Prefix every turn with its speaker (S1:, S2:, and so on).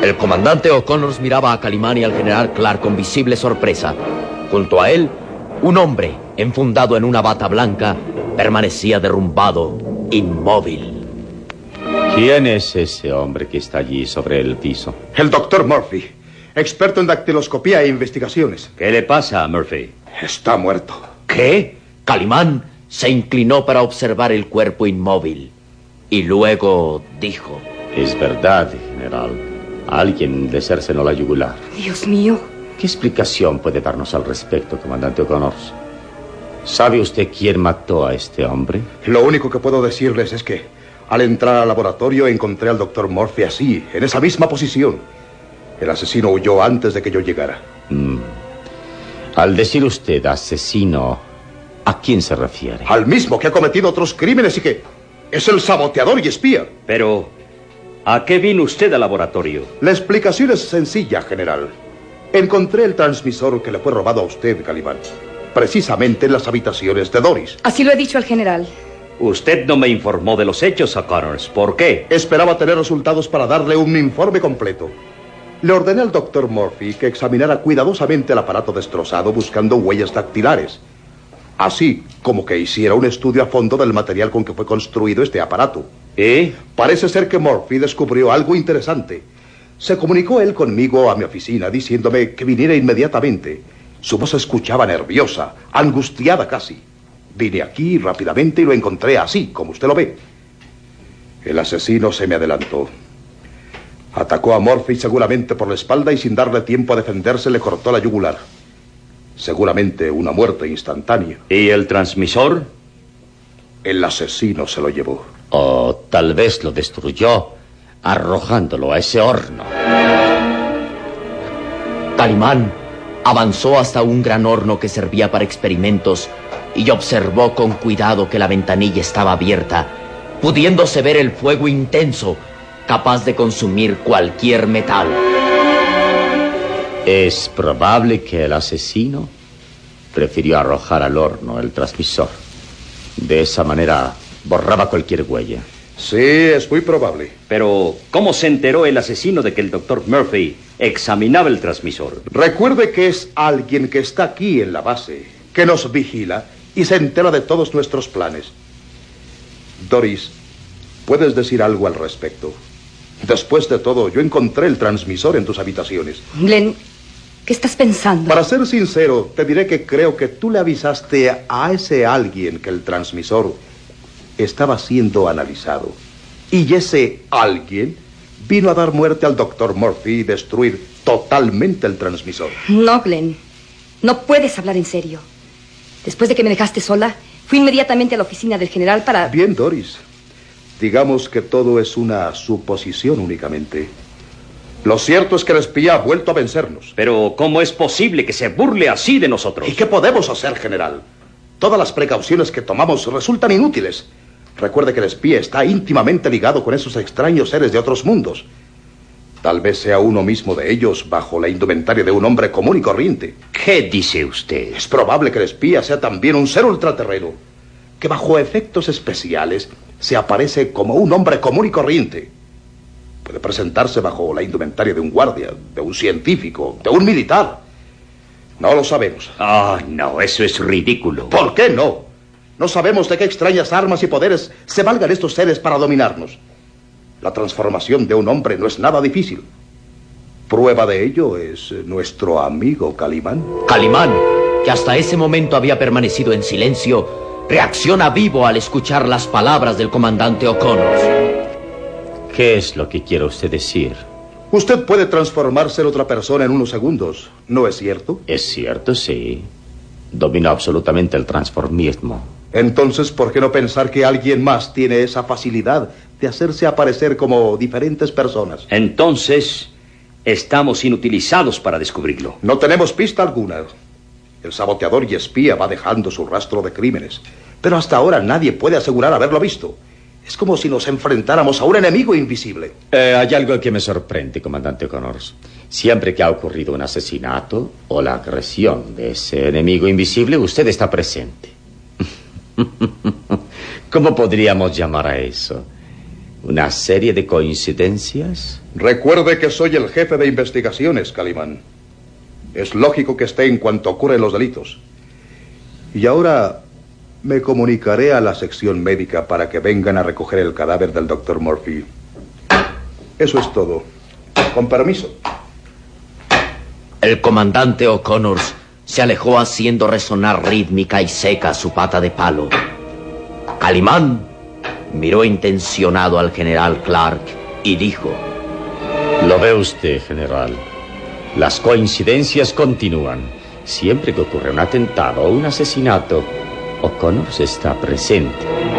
S1: El comandante O'Connors miraba a Calimán y al general Clark con visible sorpresa. Junto a él, un hombre, enfundado en una bata blanca, permanecía derrumbado, inmóvil.
S2: ¿Quién es ese hombre que está allí sobre el piso?
S3: El doctor Murphy, experto en dactiloscopía e investigaciones.
S2: ¿Qué le pasa a Murphy?
S3: Está muerto.
S1: ¿Qué? Calimán se inclinó para observar el cuerpo inmóvil y luego dijo:
S2: Es verdad, general. Alguien le cercenó la yugular.
S4: Dios mío.
S2: ¿Qué explicación puede darnos al respecto, comandante O'Connors? ¿Sabe usted quién mató a este hombre?
S3: Lo único que puedo decirles es que al entrar al laboratorio encontré al doctor Murphy así, en esa misma posición. El asesino huyó antes de que yo llegara.
S2: Al decir usted asesino, ¿a quién se refiere?
S3: Al mismo que ha cometido otros crímenes y que es el saboteador y espía.
S5: Pero, ¿a qué vino usted al laboratorio?
S3: La explicación es sencilla, general. Encontré el transmisor que le fue robado a usted, Calimán, precisamente en las habitaciones de Doris.
S4: Así lo he dicho al general.
S5: Usted no me informó de los hechos, O'Connors. ¿Por qué?
S3: Esperaba tener resultados para darle un informe completo. Le ordené al doctor Murphy que examinara cuidadosamente el aparato destrozado buscando huellas dactilares, así como que hiciera un estudio a fondo del material con que fue construido este aparato. Parece ser que Murphy descubrió algo interesante. Se comunicó él conmigo a mi oficina diciéndome que viniera inmediatamente. Su voz se escuchaba nerviosa, angustiada casi. Vine aquí rápidamente y lo encontré así, como usted lo ve. El asesino se me adelantó. Atacó a Murphy seguramente por la espalda y sin darle tiempo a defenderse le cortó la yugular. Seguramente una muerte instantánea.
S5: ¿Y el transmisor?
S3: El asesino se lo llevó.
S2: O tal vez lo destruyó arrojándolo a ese horno.
S1: Calimán avanzó hasta un gran horno que servía para experimentos y observó con cuidado que la ventanilla estaba abierta, pudiéndose ver el fuego intenso, capaz de consumir cualquier metal.
S2: Es probable que el asesino prefirió arrojar al horno el transmisor. De esa manera borraba cualquier huella.
S3: Sí, es muy probable.
S5: Pero, ¿cómo se enteró el asesino de que el doctor Murphy examinaba el transmisor?
S3: Recuerde que es alguien que está aquí en la base, que nos vigila y se entera de todos nuestros planes. Doris, ¿puedes decir algo al respecto? Después de todo, yo encontré el transmisor en tus habitaciones.
S4: Glenn, ¿qué estás pensando?
S3: Para ser sincero, te diré que creo que tú le avisaste a ese alguien que el transmisor estaba siendo analizado. Y ese alguien vino a dar muerte al doctor Murphy y destruir totalmente el transmisor.
S4: No, Glenn. No puedes hablar en serio. Después de que me dejaste sola, fui inmediatamente a la oficina del general para...
S3: Bien, Doris. Digamos que todo es una suposición únicamente. Lo cierto es que el espía ha vuelto a vencernos.
S5: Pero, ¿cómo es posible que se burle así de nosotros?
S3: ¿Y qué podemos hacer, general? Todas las precauciones que tomamos resultan inútiles. Recuerde que el espía está íntimamente ligado con esos extraños seres de otros mundos. Tal vez sea uno mismo de ellos bajo la indumentaria de un hombre común y corriente.
S5: ¿Qué dice usted?
S3: Es probable que el espía sea también un ser ultraterreno, que bajo efectos especiales se aparece como un hombre común y corriente. Puede presentarse bajo la indumentaria de un guardia, de un científico, de un militar. No lo sabemos.
S5: No, eso es ridículo.
S3: ¿Por qué no? No sabemos de qué extrañas armas y poderes se valgan estos seres para dominarnos. La transformación de un hombre no es nada difícil. Prueba de ello es nuestro amigo Calimán.
S1: Calimán, que hasta ese momento había permanecido en silencio, reacciona vivo al escuchar las palabras del comandante O'Connors.
S2: ¿Qué es lo que quiere usted decir?
S3: Usted puede transformarse en otra persona en unos segundos, ¿no es cierto?
S2: Es cierto, sí. Domino absolutamente el transformismo.
S3: Entonces, ¿por qué no pensar que alguien más tiene esa facilidad de hacerse aparecer como diferentes personas?
S5: Entonces, estamos inutilizados para descubrirlo.
S3: No tenemos pista alguna. El saboteador y espía va dejando su rastro de crímenes, pero hasta ahora nadie puede asegurar haberlo visto. Es como si nos enfrentáramos a un enemigo invisible.
S2: Hay algo que me sorprende, comandante O'Connors. Siempre que ha ocurrido un asesinato o la agresión de ese enemigo invisible, usted está presente. ¿Cómo podríamos llamar a eso? ¿Una serie de coincidencias?
S3: Recuerde que soy el jefe de investigaciones, Calimán. Es lógico que esté en cuanto ocurren los delitos. Y ahora me comunicaré a la sección médica para que vengan a recoger el cadáver del Dr. Murphy. Eso es todo. Con permiso.
S1: El comandante O'Connor se alejó haciendo resonar rítmica y seca su pata de palo. Calimán miró intencionado al general Clark y dijo:
S2: Lo ve usted, general. Las coincidencias continúan. Siempre que ocurre un atentado o un asesinato, O'Connor está presente.